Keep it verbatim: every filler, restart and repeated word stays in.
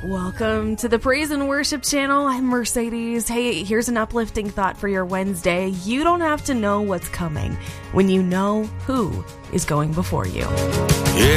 Welcome to the Praise and Worship channel. I'm Mercedes. Hey, here's an uplifting thought for your Wednesday. You don't have to know what's coming when you know who is going before you.